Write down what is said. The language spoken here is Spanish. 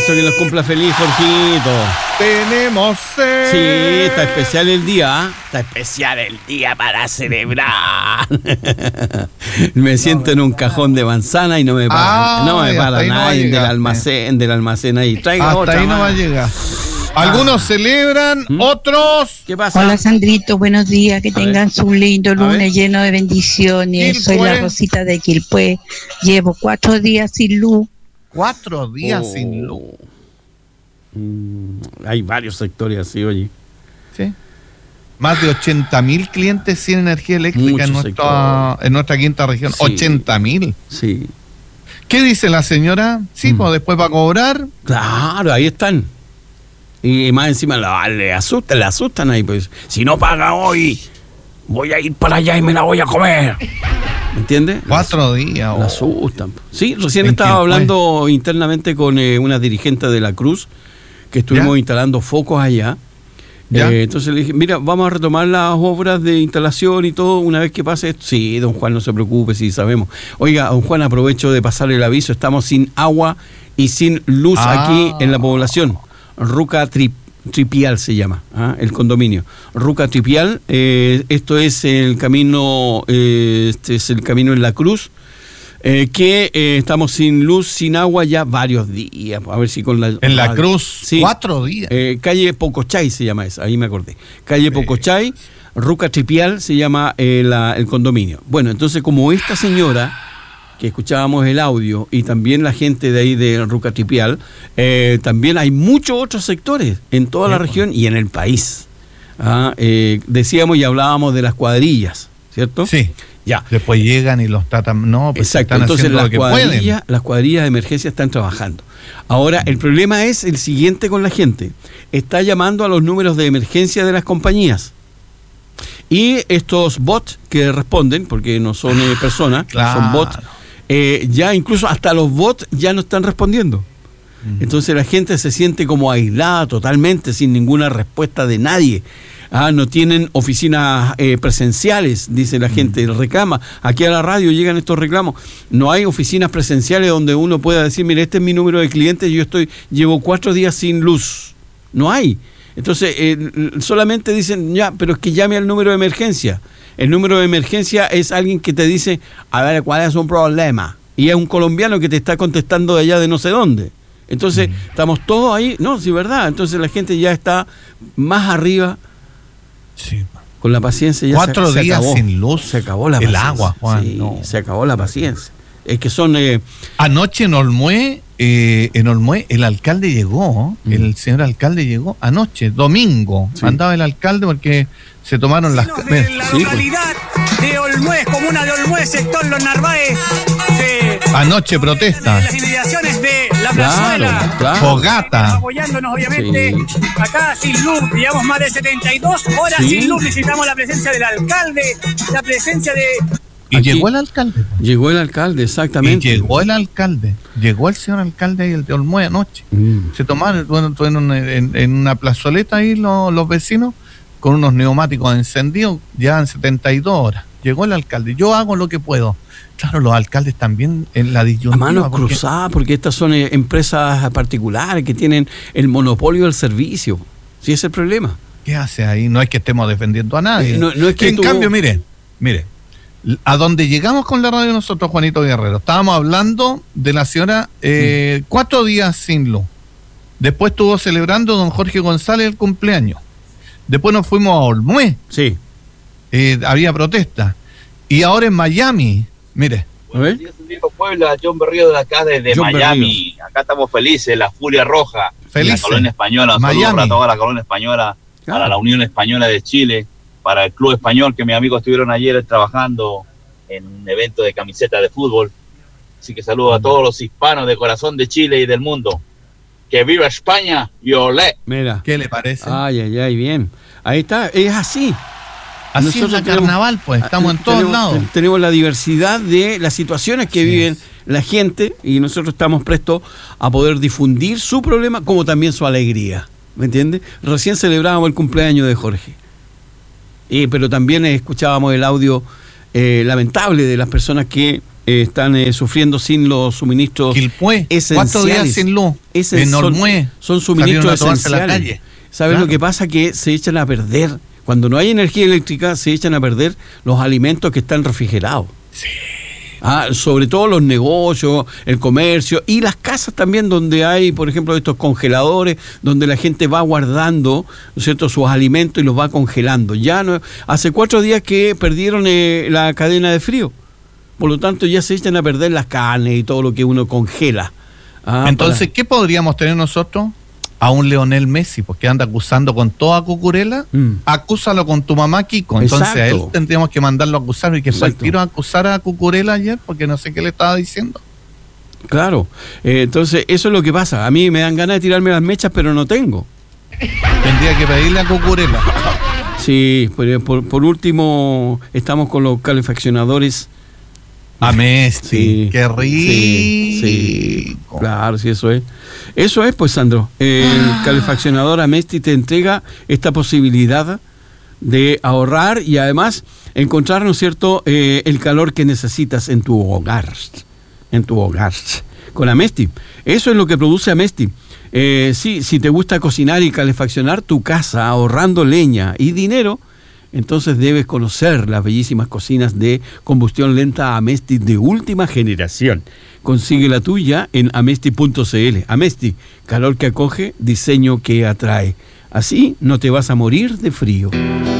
Eso, que nos cumpla feliz, Jorgito. Tenemos sed. Sí, está especial el día, ¿eh? Está especial el día para celebrar. Me siento en un cajón de manzana y no me para, nadie del almacén ahí. Traiga hasta otra ahí no va a llegar. Algunos celebran, otros... ¿Qué pasa? Hola Sandrito, buenos días, que tengan su lindo lunes lleno de bendiciones. Soy la Rosita de Quilpué, llevo 4 días sin luz. 4 días sin luz. Hay varios sectores así, oye. Sí. Más de 80.000 clientes sin energía eléctrica en nuestra quinta región. Sí. 80.000. Sí. ¿Qué dice la señora? Sí, pues después va a cobrar. Claro, ahí están. Y más encima le asustan ahí, pues. Si no paga hoy, voy a ir para allá y me la voy a comer. ¿Me entiendes? 4 días. La asustan. Sí, recién estaba hablando internamente con una dirigente de la Cruz, que estuvimos instalando focos allá. Entonces le dije, mira, vamos a retomar las obras de instalación y todo una vez que pase esto. Sí, don Juan, no se preocupe, sí sabemos. Oiga, don Juan, aprovecho de pasar el aviso, estamos sin agua y sin luz aquí en la población. Ruca Tripial se llama, el condominio. Ruca Tripial, esto es el camino, en La Cruz, que estamos sin luz, sin agua ya varios días. A ver si con la... En La Cruz, sí, 4 días. Calle Pocochay se llama esa, ahí me acordé. Calle Pocochay, Ruca Tripial se llama el condominio. Bueno, entonces como esta señora... que escuchábamos el audio, y también la gente de ahí de Ruca Tripial, también hay muchos otros sectores en toda la región y en el país. Decíamos y hablábamos de las cuadrillas, ¿cierto? Sí. Ya. Después llegan y los tratan, exacto. Están entonces haciendo lo que pueden. Las cuadrillas de emergencia están trabajando. Ahora, el problema es el siguiente con la gente. Está llamando a los números de emergencia de las compañías. Y estos bots que responden, porque no son personas, son bots, ya incluso hasta los bots ya no están respondiendo. Entonces la gente se siente como aislada totalmente, sin ninguna respuesta de nadie. No tienen oficinas presenciales, dice la gente, reclama. Aquí a la radio llegan estos reclamos. No hay oficinas presenciales donde uno pueda decir, mire, este es mi número de clientes, llevo 4 días sin luz. No hay. Entonces, solamente dicen, ya, pero es que llame al número de emergencia. El número de emergencia es alguien que te dice, a ver, ¿cuál es un problema? Y es un colombiano que te está contestando de allá de no sé dónde. Entonces, estamos todos ahí. No, sí, verdad. Entonces, la gente ya está más arriba. Sí. Con la paciencia. Ya 4 días sin luz. Se acabó la paciencia. El agua, Juan. Sí, se acabó la paciencia. Es que son... Anoche en Olmué, el alcalde llegó, el señor alcalde llegó anoche, domingo. Sí. Andaba el alcalde porque se tomaron las... De la localidad de Olmué, comuna de Olmué, sector Los Narváez. Anoche protesta. Las inmediaciones de la plazuela. Claro. Fogata. Apoyándonos, obviamente, acá sin luz. Llevamos más de 72 horas sin luz. Necesitamos la presencia del alcalde, la presencia de... Y aquí llegó el alcalde. Llegó el alcalde, exactamente. Y llegó el alcalde. Llegó el señor alcalde y el de Olmué anoche. Se tomaron en una plazoleta ahí los vecinos con unos neumáticos encendidos. Llevan 72 horas. Llegó el alcalde. Yo hago lo que puedo. Claro, los alcaldes también en la disyuntiva. A manos cruzadas, porque estas son empresas particulares que tienen el monopolio del servicio. Sí, ese es el problema. ¿Qué hace ahí? No es que estemos defendiendo a nadie. No es que cambio, mire. A donde llegamos con la radio nosotros, Juanito Guerrero, estábamos hablando de la señora 4 días sin luz. Después estuvo celebrando don Jorge González el cumpleaños. Después nos fuimos a Olmué. Sí. Había protesta. Y ahora en Miami, mire. Buenos días, Puebla, John Berrío de acá desde Miami. Berrío. Acá estamos felices, la Furia Roja. Felices. La colonia española. Saludos para toda la colonia española, para la Unión Española de Chile, para el Club Español, que mis amigos estuvieron ayer trabajando en un evento de camiseta de fútbol. Así que saludo a todos los hispanos de corazón de Chile y del mundo. ¡Que viva España y olé! Mira. ¿Qué le parece? Ay, bien. Ahí está, es así. Así es la carnaval, pues, estamos en todos lados. Tenemos la diversidad de las situaciones que viven la gente y nosotros estamos prestos a poder difundir su problema como también su alegría. ¿Me entiendes? Recién celebrábamos el cumpleaños de Jorge. Pero también escuchábamos el audio lamentable de las personas que están sufriendo sin los suministros Quilpué, esenciales. 4 días sin luz. En Olmué. Son suministros esenciales. ¿Sabes lo que pasa? Que se echan a perder. Cuando no hay energía eléctrica, se echan a perder los alimentos que están refrigerados. Sí. Sobre todo los negocios, el comercio y las casas también, donde hay, por ejemplo, estos congeladores, donde la gente va guardando, ¿no es cierto?, sus alimentos y los va congelando. Ya no, hace 4 días que perdieron la cadena de frío. Por lo tanto, ya se echan a perder las carnes y todo lo que uno congela. Entonces, ¿qué podríamos tener nosotros? A un Lionel Messi, porque anda acusando con toda Cucurella. Acúsalo con tu mamá, Kiko. Entonces a él tendríamos que mandarlo a acusar, y que fue el tiro a acusar a Cucurella ayer, porque no sé qué le estaba diciendo. Claro, entonces eso es lo que pasa. A mí me dan ganas de tirarme las mechas, pero no tengo. Tendría que pedirle a Cucurella. Sí, por último, estamos con los calefaccionadores. A Messi, sí, qué rico. Sí, claro, sí, eso es. Eso es, pues, Sandro. El calefaccionador Amesti te entrega esta posibilidad de ahorrar y además encontrar, ¿no es cierto?, el calor que necesitas en tu hogar. En tu hogar. Con Amesti. Eso es lo que produce Amesti. Sí, si te gusta cocinar y calefaccionar tu casa ahorrando leña y dinero, entonces debes conocer las bellísimas cocinas de combustión lenta Amesti de última generación. Consigue la tuya en amesti.cl. Amesti, calor que acoge, diseño que atrae. Así no te vas a morir de frío.